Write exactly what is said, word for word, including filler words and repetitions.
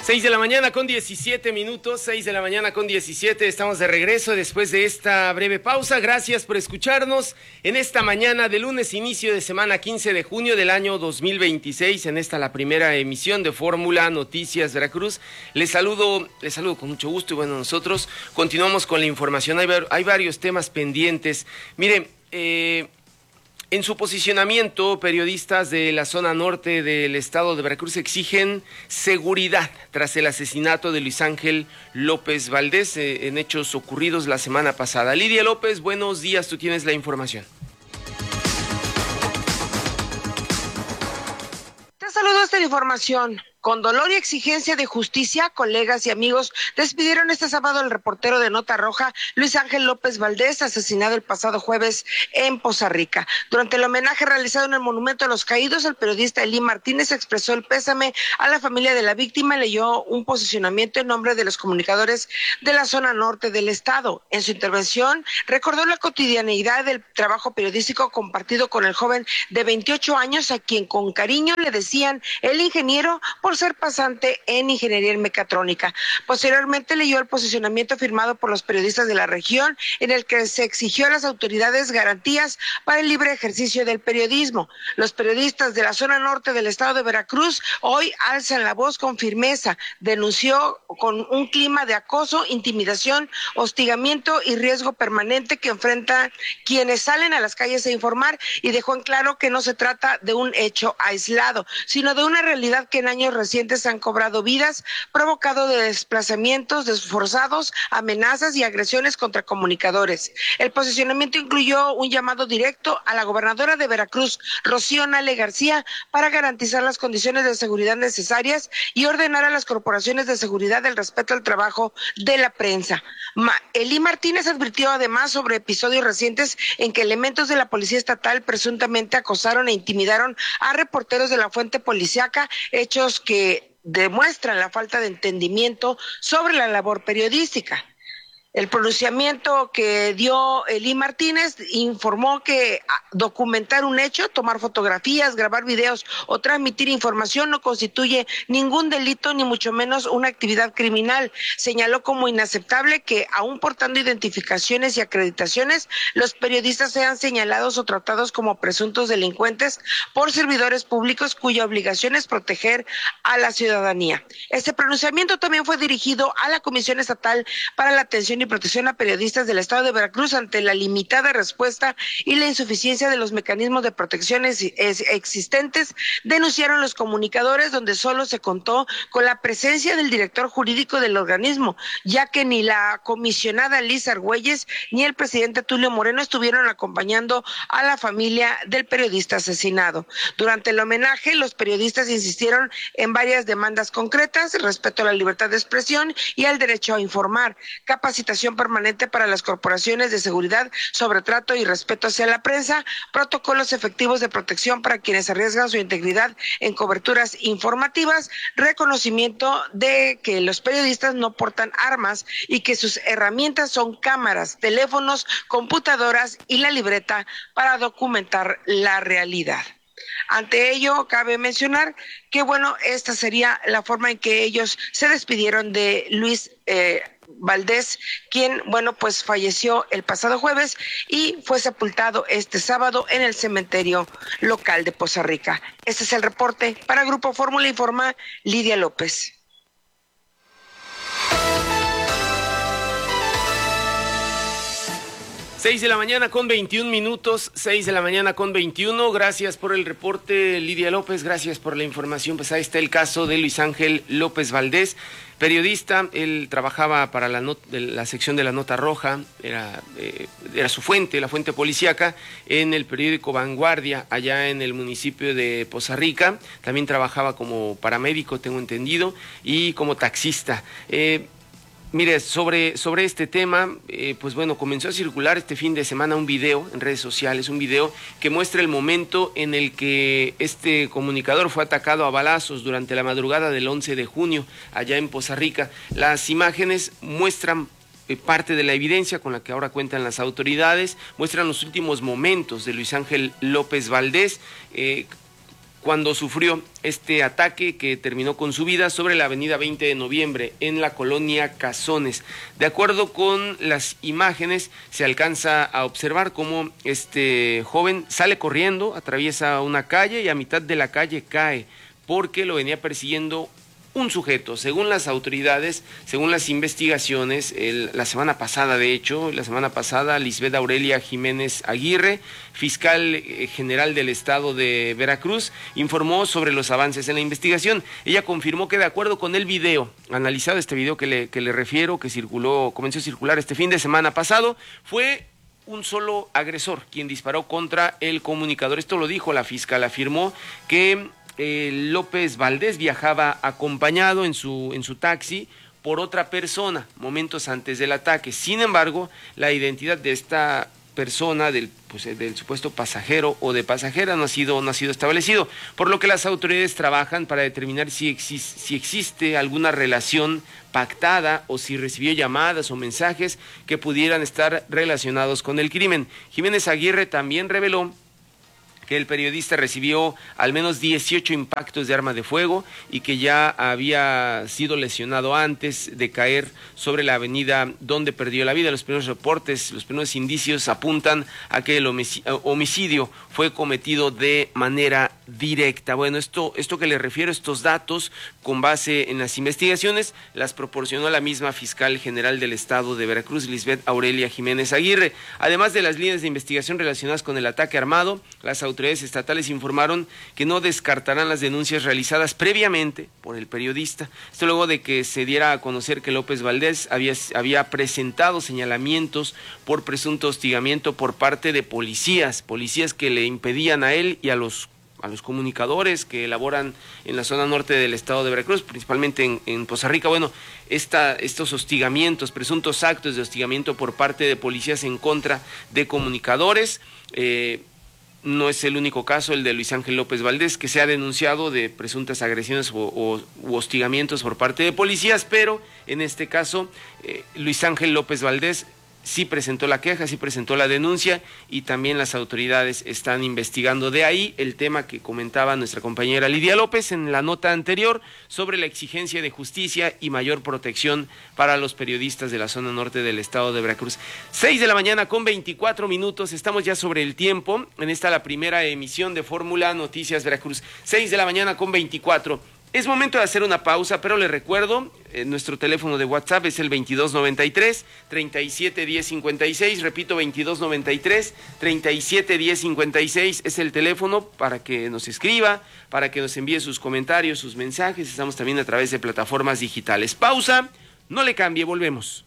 Seis de la mañana con diecisiete minutos, seis de la mañana con diecisiete, estamos de regreso después de esta breve pausa. Gracias por escucharnos en esta mañana de lunes, inicio de semana quince de junio del año dos mil veintiséis, en esta la primera emisión de Fórmula Noticias Veracruz. Les saludo, les saludo con mucho gusto y bueno, nosotros continuamos con la información. Hay, hay varios temas pendientes. Miren, eh... en su posicionamiento, periodistas de la zona norte del estado de Veracruz exigen seguridad tras el asesinato de Luis Ángel López Valdés eh, en hechos ocurridos la semana pasada. Lidia López, buenos días, tú tienes la información. Te saludo esta información. Con dolor y exigencia de justicia, colegas y amigos despidieron este sábado al reportero de Nota Roja, Luis Ángel López Valdés, asesinado el pasado jueves en Poza Rica. Durante el homenaje realizado en el Monumento a los Caídos, el periodista Elí Martínez expresó el pésame a la familia de la víctima y leyó un posicionamiento en nombre de los comunicadores de la zona norte del estado. En su intervención, recordó la cotidianeidad del trabajo periodístico compartido con el joven de veintiocho años, a quien con cariño le decían el ingeniero por ser pasante en ingeniería en mecatrónica. Posteriormente leyó el posicionamiento firmado por los periodistas de la región, en el que se exigió a las autoridades garantías para el libre ejercicio del periodismo. Los periodistas de la zona norte del estado de Veracruz hoy alzan la voz con firmeza. Denunció con un clima de acoso, intimidación, hostigamiento y riesgo permanente que enfrentan quienes salen a las calles a informar, y dejó en claro que no se trata de un hecho aislado, sino de una realidad que en años recientes han cobrado vidas, provocado de desplazamientos desforzados, amenazas y agresiones contra comunicadores. El posicionamiento incluyó un llamado directo a la gobernadora de Veracruz, Rocío Nale García, para garantizar las condiciones de seguridad necesarias y ordenar a las corporaciones de seguridad el respeto al trabajo de la prensa. Ma Elí Martínez advirtió además sobre episodios recientes en que elementos de la policía estatal presuntamente acosaron e intimidaron a reporteros de la fuente policíaca, hechos que demuestran la falta de entendimiento sobre la labor periodística. El pronunciamiento que dio Elí Martínez informó que documentar un hecho, tomar fotografías, grabar videos o transmitir información no constituye ningún delito ni mucho menos una actividad criminal. Señaló como inaceptable que, aún portando identificaciones y acreditaciones, los periodistas sean señalados o tratados como presuntos delincuentes por servidores públicos cuya obligación es proteger a la ciudadanía. Este pronunciamiento también fue dirigido a la Comisión Estatal para la Atención y Protección a Periodistas del estado de Veracruz ante la limitada respuesta y la insuficiencia de los mecanismos de protección existentes, denunciaron los comunicadores, donde solo se contó con la presencia del director jurídico del organismo, ya que ni la comisionada Liz Argüelles ni el presidente Tulio Moreno estuvieron acompañando a la familia del periodista asesinado. Durante el homenaje, los periodistas insistieron en varias demandas concretas: respeto a la libertad de expresión y al derecho a informar, capacitación permanente para las corporaciones de seguridad sobre trato y respeto hacia la prensa, protocolos efectivos de protección para quienes arriesgan su integridad en coberturas informativas, reconocimiento de que los periodistas no portan armas y que sus herramientas son cámaras, teléfonos, computadoras y la libreta para documentar la realidad. Ante ello, cabe mencionar que, bueno, esta sería la forma en que ellos se despidieron de Luis eh, Valdés, quien, bueno, pues falleció el pasado jueves y fue sepultado este sábado en el cementerio local de Poza Rica. Este es el reporte para Grupo Fórmula, informa Lidia López. Seis de la mañana con veintiún minutos, seis de la mañana con veintiuno. Gracias por el reporte, Lidia López, gracias por la información. Pues ahí está el caso de Luis Ángel López Valdés, periodista. Él trabajaba para la, not la sección de la Nota Roja, era, eh, era su fuente, la fuente policíaca, en el periódico Vanguardia, allá en el municipio de Poza Rica. También trabajaba como paramédico, tengo entendido, y como taxista. Eh, Mire, sobre, sobre este tema, eh, pues bueno, comenzó a circular este fin de semana un video en redes sociales, un video que muestra el momento en el que este comunicador fue atacado a balazos durante la madrugada del once de junio, allá en Poza Rica. Las imágenes muestran eh, parte de la evidencia con la que ahora cuentan las autoridades, muestran los últimos momentos de Luis Ángel López Valdés, eh, cuando sufrió este ataque que terminó con su vida sobre la avenida veinte de noviembre en la colonia Cazones. De acuerdo con las imágenes, se alcanza a observar cómo este joven sale corriendo, atraviesa una calle y a mitad de la calle cae porque lo venía persiguiendo un sujeto. Según las autoridades, según las investigaciones, el, la semana pasada, de hecho, la semana pasada, Lisbeth Aurelia Jiménez Aguirre, fiscal general del estado de Veracruz, informó sobre los avances en la investigación. Ella confirmó que de acuerdo con el video, analizado este video que le, que le refiero, que circuló, comenzó a circular este fin de semana pasado, fue un solo agresor quien disparó contra el comunicador. Esto lo dijo la fiscal, afirmó que Eh, López Valdés viajaba acompañado en su, en su taxi por otra persona momentos antes del ataque. Sin embargo, la identidad de esta persona, del, pues, del supuesto pasajero o de pasajera, no ha sido, no ha sido establecido, por lo que las autoridades trabajan para determinar si, exis, si existe alguna relación pactada o si recibió llamadas o mensajes que pudieran estar relacionados con el crimen. Jiménez Aguirre también reveló que el periodista recibió al menos dieciocho impactos de arma de fuego y que ya había sido lesionado antes de caer sobre la avenida donde perdió la vida. Los primeros reportes, los primeros indicios apuntan a que el homicidio fue cometido de manera directa. Bueno, esto, esto que le refiero, estos datos, con base en las investigaciones, las proporcionó la misma fiscal general del estado de Veracruz, Lisbeth Aurelia Jiménez Aguirre. Además de las líneas de investigación relacionadas con el ataque armado, las autoridades autoridades estatales informaron que no descartarán las denuncias realizadas previamente por el periodista. Esto luego de que se diera a conocer que López Valdés había, había presentado señalamientos por presunto hostigamiento por parte de policías, policías que le impedían a él y a los a los comunicadores que elaboran en la zona norte del estado de Veracruz, principalmente en, en Poza Rica. Bueno, esta, estos hostigamientos, presuntos actos de hostigamiento por parte de policías en contra de comunicadores, eh, no es el único caso, el de Luis Ángel López Valdés, que se ha denunciado de presuntas agresiones o, o u hostigamientos por parte de policías, pero en este caso eh, Luis Ángel López Valdés sí presentó la queja, sí presentó la denuncia y también las autoridades están investigando. De ahí el tema que comentaba nuestra compañera Lidia López en la nota anterior sobre la exigencia de justicia y mayor protección para los periodistas de la zona norte del estado de Veracruz. Seis de la mañana con veinticuatro minutos, estamos ya sobre el tiempo, en esta la primera emisión de Fórmula Noticias Veracruz. Seis de la mañana con veinticuatro. Es momento de hacer una pausa, pero les recuerdo, eh, nuestro teléfono de WhatsApp es el veintidós noventa y tres, treinta y siete diez cincuenta y seis, repito, veintidós noventa y tres, treinta y siete diez cincuenta y seis es el teléfono para que nos escriba, para que nos envíe sus comentarios, sus mensajes. Estamos también a través de plataformas digitales. Pausa, no le cambie, volvemos.